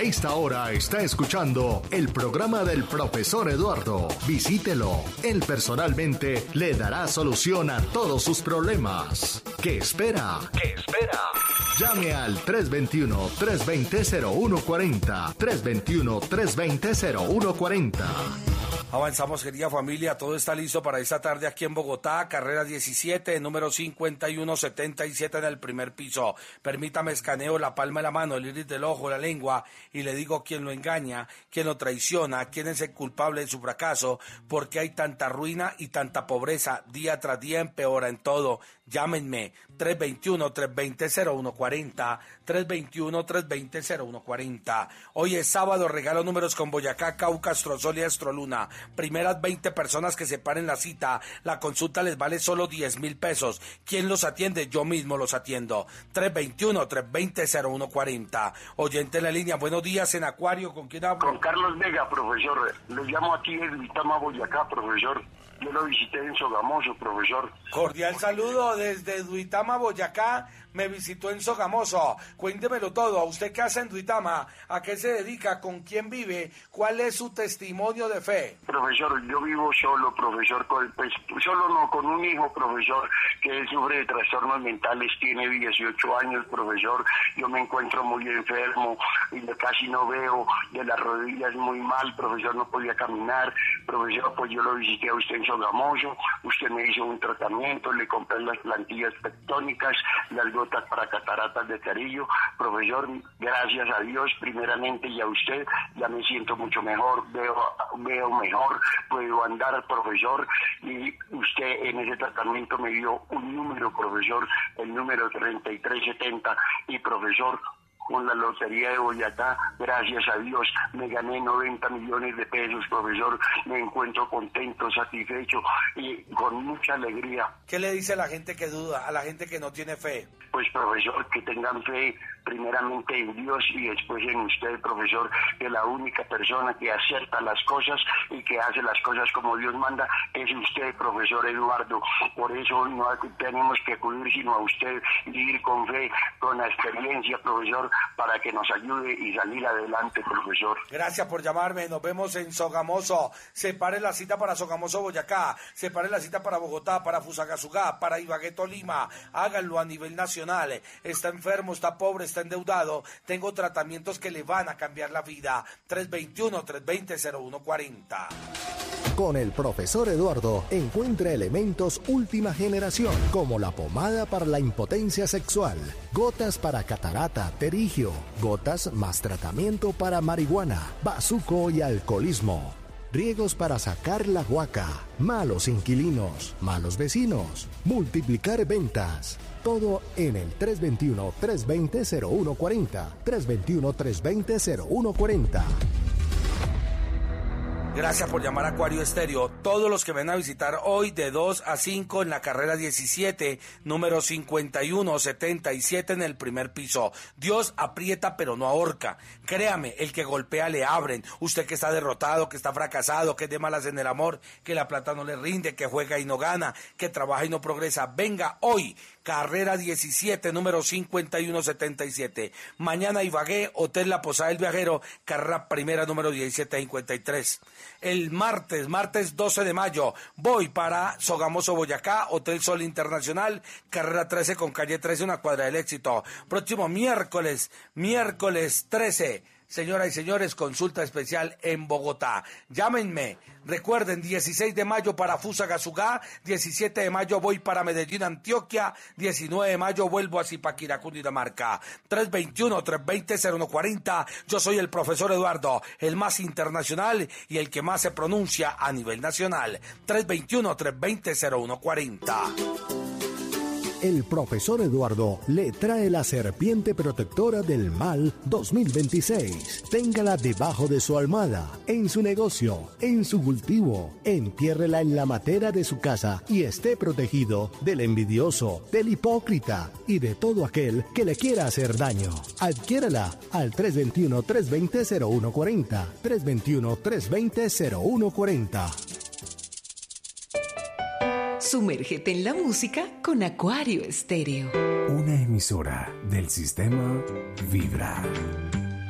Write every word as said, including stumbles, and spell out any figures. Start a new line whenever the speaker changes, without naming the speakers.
A esta hora está escuchando el programa del profesor Eduardo. Visítelo. Él personalmente le dará solución a todos sus problemas. ¿Qué espera? ¿Qué espera? Llame al tres dos uno, tres dos cero, cero uno cuatro cero, tres dos uno, tres dos cero, cero uno cuatro cero.
Avanzamos, querida familia, todo está listo para esta tarde aquí en Bogotá, carrera diecisiete, número cincuenta y uno setenta y siete en el primer piso. Permítame, escaneo la palma de la mano, el iris del ojo, la lengua, y le digo quién lo engaña, quién lo traiciona, quién es el culpable de su fracaso, porque hay tanta ruina y tanta pobreza, día tras día empeora en todo. Llámenme, tres dos uno, tres dos cero, cero uno cuatro cero, tres dos uno, tres dos cero, cero uno cuatro cero. Hoy es sábado, regalo números con Boyacá, Cauca, Astrosol y Astroluna. Primeras veinte personas que separen la cita, la consulta les vale solo diez mil pesos. ¿Quién los atiende? Yo mismo los atiendo. tres dos uno, tres dos cero, cero uno cuatro cero. Oyente en la línea, buenos días, en Acuario, ¿con quién hablo?
Con Carlos Vega, profesor. Le llamo aquí de Duitama, Boyacá, profesor. Yo lo visité en Sogamoso, profesor.
Cordial saludo desde Duitama, Boyacá. Me visitó en Sogamoso. Cuéntemelo todo. ¿A usted qué hace en Duitama? ¿A qué se dedica? ¿Con quién vive? ¿Cuál es su testimonio de fe?
Profesor, yo vivo solo, profesor. Con, pues, solo no, con un hijo, profesor, que sufre de trastornos mentales. Tiene dieciocho años, profesor. Yo me encuentro muy enfermo y casi no veo. De las rodillas muy mal, profesor. No podía caminar. Profesor, pues yo lo visité a usted en Sogamoso. Usted me hizo un tratamiento. Le compré las plantillas tectónicas, las gotas para cataratas de Carillo. Profesor, gracias a Dios primeramente y a usted ya me siento mucho mejor, veo veo mejor, puedo andar, profesor, y usted en ese tratamiento me dio un número, profesor, el número treinta y tres setenta, y profesor, con la lotería de Boyacá, gracias a Dios, me gané noventa millones de pesos, profesor. Me encuentro contento, satisfecho y con mucha alegría.
¿Qué le dice a la gente que duda, a la gente que no tiene fe?
Pues, profesor, que tengan fe primeramente en Dios y después en usted, profesor, que la única persona que acierta las cosas y que hace las cosas como Dios manda es usted, profesor Eduardo. Por eso no tenemos que acudir sino a usted y ir con fe, con la experiencia, profesor, para que nos ayude y salir adelante, profesor.
Gracias por llamarme, nos vemos en Sogamoso. Separe la cita para Sogamoso, Boyacá, separe la cita para Bogotá, para Fusagasugá, para Ibagué, Tolima. Háganlo a nivel nacional. Está enfermo, está pobre, está endeudado. Tengo tratamientos que le van a cambiar la vida. tres dos uno, tres dos cero, cero uno cuatro cero.
Con el profesor Eduardo encuentra elementos última generación, como la pomada para la impotencia sexual, gotas para catarata, terigio, gotas más tratamiento para marihuana, bazuco y alcoholismo, riegos para sacar la guaca, malos inquilinos, malos vecinos, multiplicar ventas. Todo en el tres dos uno, tres dos cero, cero uno cuatro cero, tres dos uno, tres dos cero, cero uno cuatro cero.
Gracias por llamar a Acuario Estéreo. Todos los que ven a visitar hoy de dos a cinco en la carrera diecisiete, número cincuenta y uno setenta y siete en el primer piso. Dios aprieta pero no ahorca. Créame, el que golpea le abren. Usted que está derrotado, que está fracasado, que es de malas en el amor, que la plata no le rinde, que juega y no gana, que trabaja y no progresa. Venga hoy, carrera diecisiete, número cincuenta y uno setenta y siete. Mañana Ibagué, Hotel La Posada del Viajero, carrera primera, número diecisiete cincuenta y tres. El martes, martes doce de mayo, voy para Sogamoso, Boyacá, Hotel Sol Internacional, carrera trece con calle trece, una cuadra del éxito. Próximo miércoles, miércoles trece, señoras y señores, consulta especial en Bogotá. Llámenme, recuerden, dieciséis de mayo para Fusagasugá, diecisiete de mayo voy para Medellín, Antioquia, diecinueve de mayo vuelvo a Zipaquirá, Cundinamarca. tres dos uno, tres dos cero, cero uno cuatro cero. Yo soy el profesor Eduardo, el más internacional y el que más se pronuncia a nivel nacional. tres dos uno, tres dos cero, cero uno cuatro cero.
El profesor Eduardo le trae la serpiente protectora del mal dos mil veintiséis. Téngala debajo de su almohada, en su negocio, en su cultivo. Entiérrela en la matera de su casa y esté protegido del envidioso, del hipócrita y de todo aquel que le quiera hacer daño. Adquiérala al tres dos uno, tres dos cero, cero uno cuatro cero, tres dos uno, tres dos cero, cero uno cuatro cero.
Sumérgete en la música con Acuario Estéreo.
Una emisora del sistema Vibra.